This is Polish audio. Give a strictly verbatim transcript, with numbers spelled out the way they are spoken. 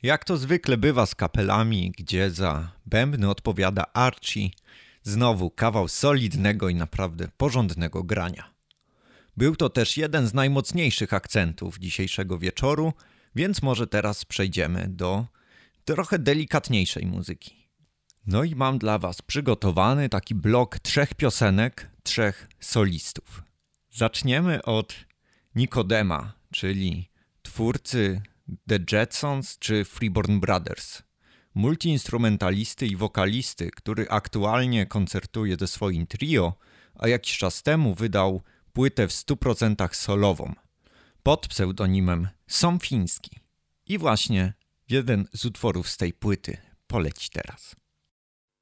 Jak to zwykle bywa z kapelami, gdzie za bębny odpowiada Archie, znowu kawał solidnego i naprawdę porządnego grania. Był to też jeden z najmocniejszych akcentów dzisiejszego wieczoru, więc może teraz przejdziemy do trochę delikatniejszej muzyki. No i mam dla was przygotowany taki blok trzech piosenek, trzech solistów. Zaczniemy od Nicodema, czyli twórcy The Jetsons czy Freeborn Brothers. Multiinstrumentalisty i wokalisty, który aktualnie koncertuje ze swoim trio, a jakiś czas temu wydał płytę w stu procentach solową pod pseudonimem Somfiński. I właśnie jeden z utworów z tej płyty poleci teraz.